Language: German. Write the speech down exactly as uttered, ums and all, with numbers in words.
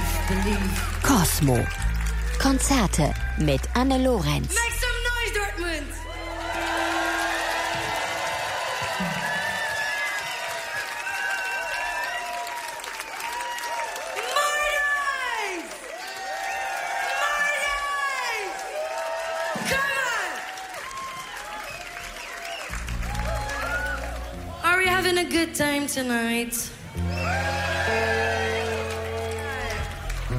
Cosmo. Konzerte mit Anne Lorenz. Make some noise, Dortmund! Having a good time tonight.